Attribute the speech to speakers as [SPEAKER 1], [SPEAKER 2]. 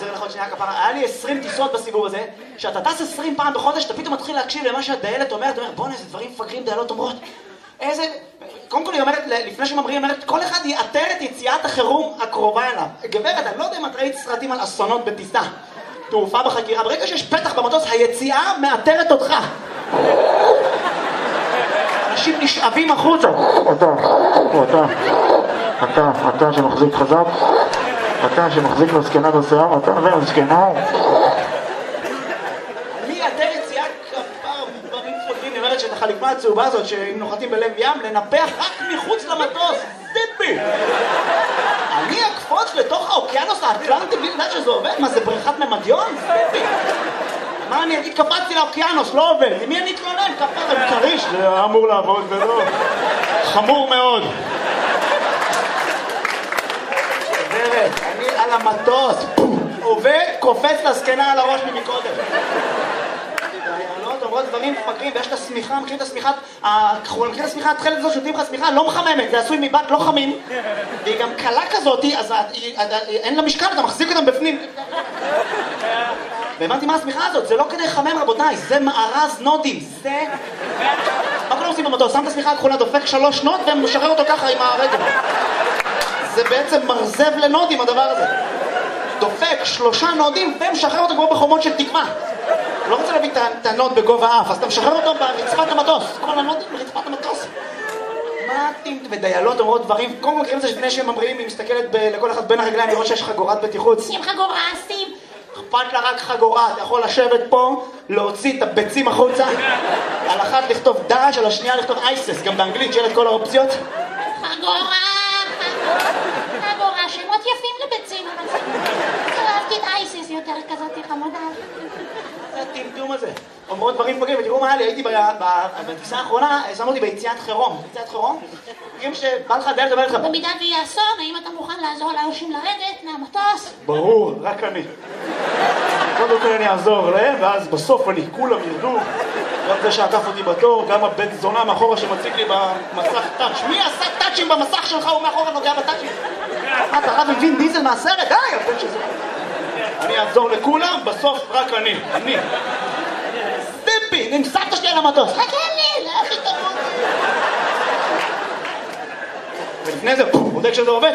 [SPEAKER 1] חוזר לך עוד שנייה כפרה, היה לי 20 טיסות בסיבוב הזה, שאתה טס 20 פעם בחודש, אתה פתאום מתחיל להקשיב למה שהדיילת אומרת, בוא'נה, איזה דברים מפגרים דיילות אומרות. איזה... קודם כל היא אומרת, לפני שממריאים, היא אומרת, כל אחד יאתר את יציאת החירום הקרובה אליו. גברת, אני לא יודע אם את ראית סרטים על אסונות בטיסה, תעופה בחקירה, ברגע שיש פתח במטוס, היציאה מאתרת אותך. אנשים נשאבים החוצה.
[SPEAKER 2] אתה שמחזיק חזק, אתה שמחזיק לזקנה בשיער, אתה והזקנה.
[SPEAKER 1] אני אתר יציאה כפר דברים פוגעים, היא אומרת שאת החליפה הצהובה הזאת, שאם נוחתים בלב ים, לנפח רק מחוץ למטוס. סיפי! אני אקפוץ לתוך האוקיינוס האטלנטי בלי לדעת שזה עובד? מה, זה בריכת ממדיון? סיפי! מה אני אגיד? קפצתי לאוקיינוס, לא עובד. למי אני אתלונן? כפר עם כריש.
[SPEAKER 2] זה אמור לעבוד ולא. חמור מאוד.
[SPEAKER 1] אני על המטוס, עובד, קופץ לזקנה על הראש ממקודם. דיילות אומרות דברים מפגרים, ויש את השמיכה, מכירים את השמיכה, מכירים את השמיכה, התחלת הזאת שותים לך שמיכה, לא מחממת, זה עשוי מבט לא חמים, והיא גם קלה כזאת, אז אין לה משקל, אתה מחזיק אותם בפנים. והבנתי מה השמיכה הזאת, זה לא כדי לחמם רבותיי, זה מארז נודים, זה... מה כולם עושים במטוס? שם את השמיכה הכחולה, דופק 3 נוד ומשחרר אותו ככה עם הרגל. זה בעצם מרזב לנודים הדבר הזה. דופק 3 נודים ומשחרר אותו כמו בחומות של תקמה. לא רוצה להביא את הנוד בגובה האף, אז אתה משחרר אותו ברצפת המטוס. כל הנודים ברצפת המטוס. מה אתם ודיילות אומרות דברים? קודם כל מכירים את זה שלפני שהם ממריאים, היא מסתכלת לכל אחד בין הרגליים לראות שיש חגורת בטיחות.
[SPEAKER 3] שים חגורה, שים.
[SPEAKER 1] אכפת לה רק חגורה, אתה יכול לשבת פה, להוציא את הביצים החוצה, על אחת לכתוב דש, על השנייה לכתוב אייסס, גם באנגלית שיהיה את כל האופציות.
[SPEAKER 3] חגורה, שמות יפים לביצים, אבל אהבתי את אייסיס יותר כזאת חמודה.
[SPEAKER 1] זה הטמטום הזה. אומרות דברים פוגעים, ותראו מה היה לי, הייתי בטיסה האחרונה, שמו אותי ביציאת חירום. יציאת חירום? מכירים שבא לך דיילת לדבר איתך.
[SPEAKER 3] במידה ויהיה אסון, האם אתה מוכן לעזור לאנשים לרדת מהמטוס?
[SPEAKER 2] ברור, רק אני. קודם כל אני אעזור להם, ואז בסוף כולם ירדו. גם זה שעקף אותי בתור, גם הבן זונה מאחורה שמציג לי במסך טאץ'.
[SPEAKER 1] מי עשה טאצ'ים במסך שלך? הוא מאחורה נוגע בטאצ'ים. מה, אתה רב עם וין דיזל מהסרט? די, הבן שזה.
[SPEAKER 2] אני אעזור לכולם, בסוף רק אני.
[SPEAKER 1] סטיפי, נמסעת שלי על המטוס.
[SPEAKER 3] חכה לי, לאחי תמות.
[SPEAKER 1] ולפני זה, בודק שזה עובד.